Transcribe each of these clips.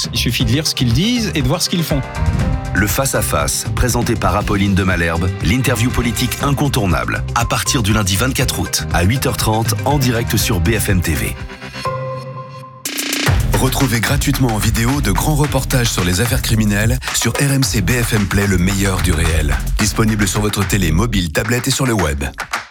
tous. Il suffit de lire ce qu'ils disent et de voir ce qu'ils font. Le face-à-face, présenté par Apolline de Malherbe, l'interview politique incontournable, à partir du lundi 24 août, à 8h30, en direct sur BFM TV. Retrouvez gratuitement en vidéo de grands reportages sur les affaires criminelles sur RMC BFM Play, le meilleur du réel. Disponible sur votre télé, mobile, tablette et sur le web.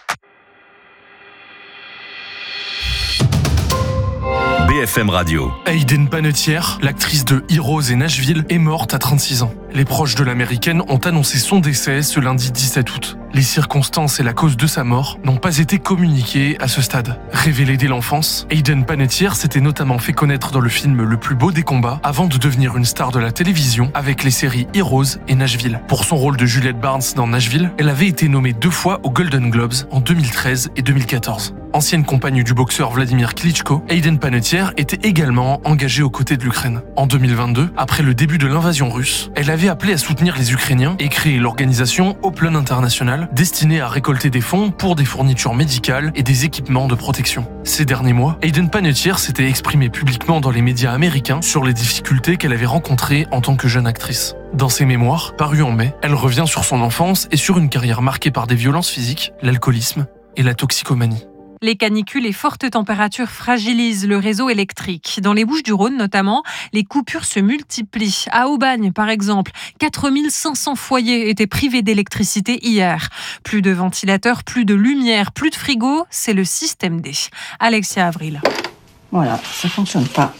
BFM Radio. Hayden Panettiere, l'actrice de Heroes et Nashville, est morte à 36 ans. Les proches de l'américaine ont annoncé son décès ce lundi 17 août. Les circonstances et la cause de sa mort n'ont pas été communiquées à ce stade. Révélée dès l'enfance, Hayden Panettiere s'était notamment fait connaître dans le film Le plus beau des combats avant de devenir une star de la télévision avec les séries Heroes et Nashville. Pour son rôle de Juliette Barnes dans Nashville, elle avait été nommée 2 fois aux Golden Globes en 2013 et 2014. Ancienne compagne du boxeur Vladimir Klitschko, Hayden Panettiere était également engagée aux côtés de l'Ukraine. En 2022, après le début de l'invasion russe, elle avait appelé à soutenir les Ukrainiens et créé l'organisation Open International, destinée à récolter des fonds pour des fournitures médicales et des équipements de protection. Ces derniers mois, Hayden Panettiere s'était exprimée publiquement dans les médias américains sur les difficultés qu'elle avait rencontrées en tant que jeune actrice. Dans ses mémoires, parus en mai, elle revient sur son enfance et sur une carrière marquée par des violences physiques, l'alcoolisme et la toxicomanie. Les canicules et fortes températures fragilisent le réseau électrique. Dans les Bouches-du-Rhône notamment, les coupures se multiplient. À Aubagne, par exemple, 4500 foyers étaient privés d'électricité hier. Plus de ventilateurs, plus de lumière, plus de frigo, c'est le système D. Alexia Avril. Voilà, ça fonctionne pas.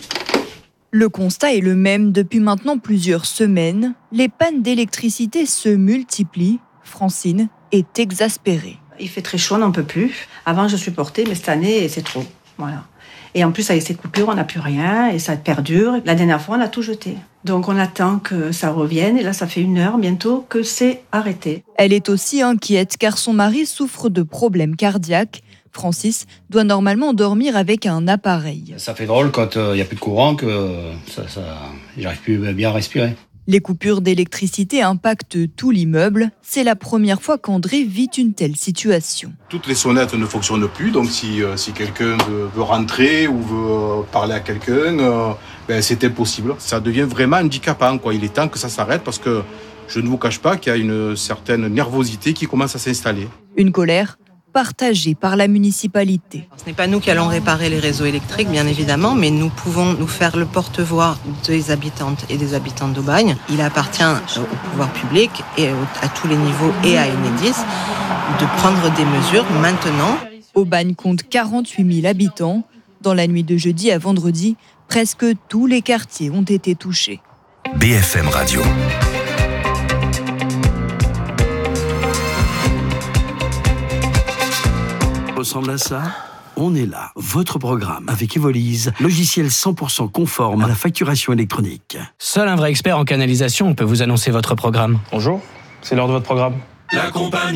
Le constat est le même depuis maintenant plusieurs semaines. Les pannes d'électricité se multiplient. Francine est exaspérée. Il fait très chaud, on n'en peut plus. Avant, je supportais, mais cette année, c'est trop. Voilà. Et en plus, avec ces coupures, on n'a plus rien et ça perdure. La dernière fois, on a tout jeté. Donc, on attend que ça revienne. Et là, ça fait 1 heure bientôt que c'est arrêté. Elle est aussi inquiète car son mari souffre de problèmes cardiaques. Francis doit normalement dormir avec un appareil. Ça fait drôle quand il n'y a plus de courant que j'arrive plus bien à respirer. Les coupures d'électricité impactent tout l'immeuble. C'est la première fois qu'André vit une telle situation. Toutes les sonnettes ne fonctionnent plus, donc si quelqu'un veut rentrer ou veut parler à quelqu'un, c'est impossible. Ça devient vraiment handicapant, quoi. Il est temps que ça s'arrête parce que je ne vous cache pas qu'il y a une certaine nervosité qui commence à s'installer. Une colère partagée par la municipalité. Ce n'est pas nous qui allons réparer les réseaux électriques, bien évidemment, mais nous pouvons nous faire le porte-voix des habitantes et des habitants d'Aubagne. Il appartient au pouvoir public et à tous les niveaux et à Enedis de prendre des mesures maintenant. Aubagne compte 48 000 habitants. Dans la nuit de jeudi à vendredi, presque tous les quartiers ont été touchés. BFM Radio. Ressemble à ça ? On est là, votre programme, avec Evolise, logiciel 100% conforme à la facturation électronique. Seul un vrai expert en canalisation peut vous annoncer votre programme. Bonjour, c'est l'heure de votre programme. La compagnie